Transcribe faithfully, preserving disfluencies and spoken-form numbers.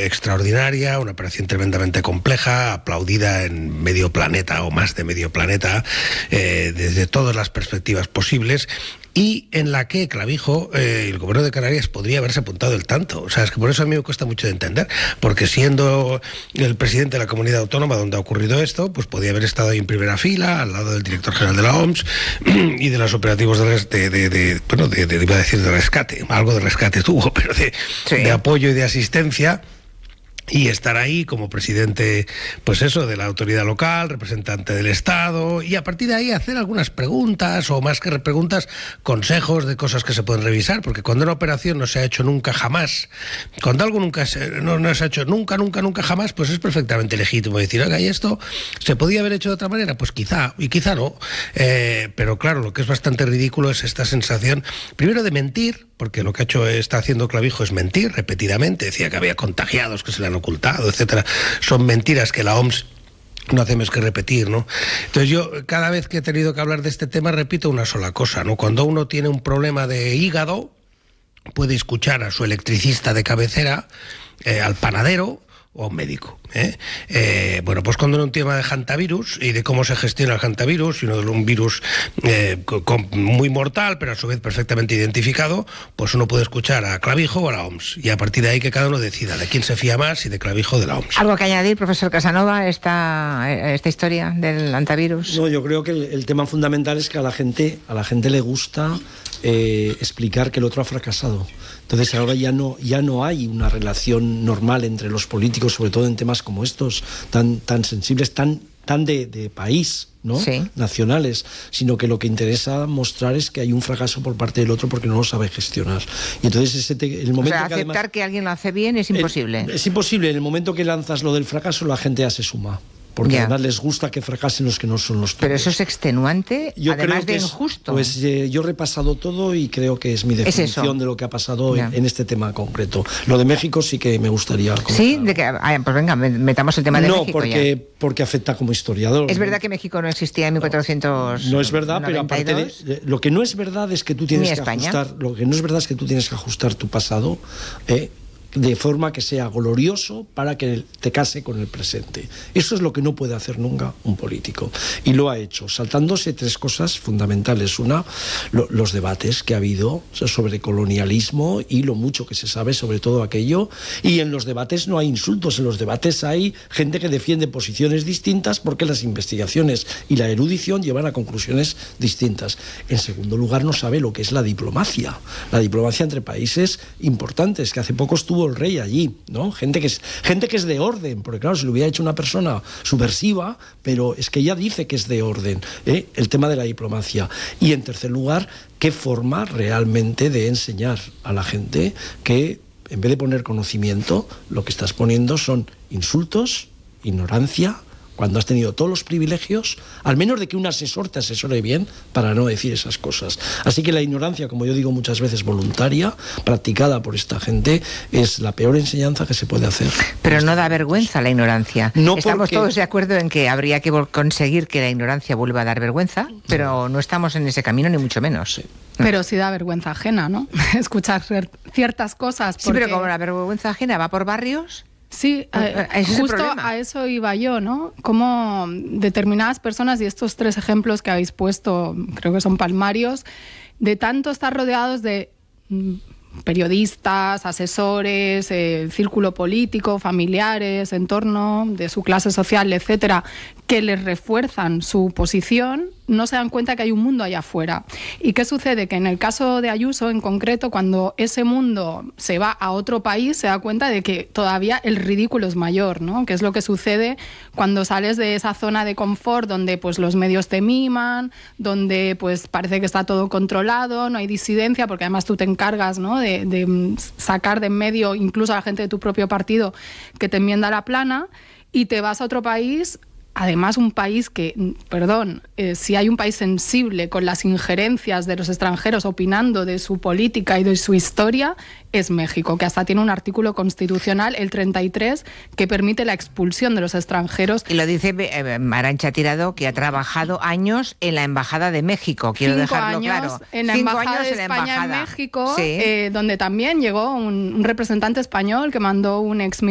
eh, extraordinaria, una operación tremendamente compleja, aplaudida en medio planeta o más de medio planeta, eh, desde todas las perspectivas posibles, y en la que Clavijo, eh, el gobierno de Canarias, podría haberse apuntado el tanto. O sea, es que por eso a mí me cuesta mucho de entender, porque siendo el presidente de la comunidad autónoma donde ha ocurrido esto, pues podía haber estado ahí en primera fila, al lado del director general de la O M S y de los operativos de, de, de, de bueno, de, de, iba a decir de rescate, algo de rescate tuvo, pero de, sí. de apoyo y de asistencia. Y estar ahí como presidente, pues eso, de la autoridad local, representante del Estado, y a partir de ahí hacer algunas preguntas, o más que preguntas, consejos de cosas que se pueden revisar, porque cuando una operación no se ha hecho nunca jamás, cuando algo nunca se, no, no se ha hecho nunca, nunca, nunca jamás, pues es perfectamente legítimo decir, oiga, ¿y esto se podía haber hecho de otra manera? Pues quizá, y quizá no. Eh, pero claro, lo que es bastante ridículo es esta sensación, primero de mentir, porque lo que ha hecho, está haciendo Clavijo es mentir repetidamente, decía que había contagiados que se le han ocultado, etcétera. Son mentiras que la O M S no hace más que repetir, ¿no? Entonces yo cada vez que he tenido que hablar de este tema repito una sola cosa, ¿no? Cuando uno tiene un problema de hígado, puede escuchar a su electricista de cabecera, eh, al panadero o a un médico. ¿eh? Eh, bueno, pues cuando era un tema de hantavirus y de cómo se gestiona el hantavirus, y uno de un virus eh, con, muy mortal, pero a su vez perfectamente identificado, pues uno puede escuchar a Clavijo o a la O M S, y a partir de ahí que cada uno decida de quién se fía más, si de Clavijo o de la O M S. ¿Algo que añadir, profesor Casanova, esta, esta historia del hantavirus? No, yo creo que el, el tema fundamental es que a la gente, a la gente le gusta eh, explicar que el otro ha fracasado. Entonces ahora ya no, ya no hay una relación normal entre los políticos, sobre todo en temas como estos, tan, tan sensibles, tan, tan de, de país, ¿no? Sí. Nacionales, sino que lo que interesa mostrar es que hay un fracaso por parte del otro porque no lo sabe gestionar. Y entonces ese te, el momento o sea, que aceptar además, que alguien lo hace bien es imposible. Es, es imposible. En el momento que lanzas lo del fracaso, la gente ya se suma. Porque ya. además les gusta que fracasen los que no son los tuyos. Pero eso es extenuante, yo además de es, injusto. Pues eh, yo he repasado todo y creo que es mi definición es de lo que ha pasado en, en este tema concreto. Lo de México sí que me gustaría comentar. Sí, de que, ah, pues venga, metamos el tema de no, México. No, porque, ya. porque afecta como historiador. Es ¿no? verdad que México no existía en mil cuatrocientos noventa y dos. No es verdad, pero aparte de, lo que no es verdad es que tú tienes Ni que España. ajustar, lo que no es verdad es que tú tienes que ajustar tu pasado, eh, de forma que sea glorioso para que te case con el presente. Eso es lo que no puede hacer nunca un político. Y lo ha hecho, saltándose tres cosas fundamentales. Una, lo, los debates que ha habido sobre colonialismo y lo mucho que se sabe sobre todo aquello. Y en los debates no hay insultos, en los debates hay gente que defiende posiciones distintas porque las investigaciones y la erudición llevan a conclusiones distintas. En segundo lugar, no sabe lo que es la diplomacia. La diplomacia entre países importantes, que hace poco estuvo el rey allí, ¿no? Gente que es gente que es de orden, porque claro, si lo hubiera hecho una persona subversiva, pero es que ella dice que es de orden, ¿eh? El tema de la diplomacia. Y en tercer lugar, qué forma realmente de enseñar a la gente que en vez de poner conocimiento, lo que estás poniendo son insultos, ignorancia, cuando has tenido todos los privilegios, al menos de que un asesor te asesore bien para no decir esas cosas. Así que la ignorancia, como yo digo muchas veces, voluntaria, practicada por esta gente, es la peor enseñanza que se puede hacer. Pero no da vergüenza la ignorancia. No estamos porque... todos de acuerdo en que habría que conseguir que la ignorancia vuelva a dar vergüenza, pero no estamos en ese camino ni mucho menos. Sí. Pero sí da vergüenza ajena, ¿no? Escuchar ciertas cosas. Porque... Sí, pero como la vergüenza ajena va por barrios... Sí, eh, justo a eso iba yo, ¿no? Cómo determinadas personas, y estos tres ejemplos que habéis puesto, creo que son palmarios, de tanto estar rodeados de periodistas, asesores, eh, círculo político, familiares, entorno de su clase social, etcétera, que les refuerzan su posición, no se dan cuenta que hay un mundo allá afuera. ¿Y qué sucede? Que en el caso de Ayuso, en concreto, cuando ese mundo se va a otro país, se da cuenta de que todavía el ridículo es mayor, ¿no? Que es lo que sucede cuando sales de esa zona de confort donde pues los medios te miman, donde pues parece que está todo controlado, no hay disidencia, porque además tú te encargas, ¿no? de, de sacar de en medio incluso a la gente de tu propio partido que te enmienda la plana, y te vas a otro país. Además, un país que, perdón, eh, si hay un país sensible con las injerencias de los extranjeros opinando de su política y de su historia, es México, que hasta tiene un artículo constitucional, el treinta y tres, que permite la expulsión de los extranjeros. Y lo dice eh, Arantxa Tirado, que ha trabajado años en la Embajada de México, quiero Cinco dejarlo años claro. En la Cinco Embajada años de en la España embajada. en México, Sí. eh, donde también llegó un, un representante español que mandó un ex